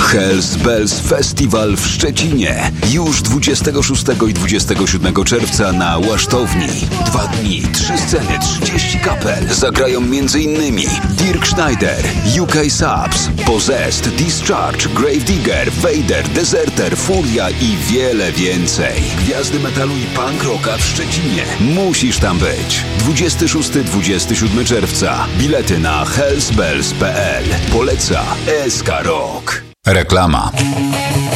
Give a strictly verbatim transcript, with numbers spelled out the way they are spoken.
Hells Bells Festival w Szczecinie. Już dwudziestego szóstego i dwudziestego siódmego czerwca na Łasztowni. Dwa dni, trzy sceny, trzydzieści kapel. Zagrają m.in. Dirk Schneider, U K Subs, Possessed, Discharge, Gravedigger, Vader, Deserter, Furia i wiele więcej. Gwiazdy metalu i punk rocka w Szczecinie. Musisz tam być. dwudziestego szóstego do dwudziestego siódmego czerwca. Bilety na hellsbells kropka p l. Poleca S K Rock. Reklama.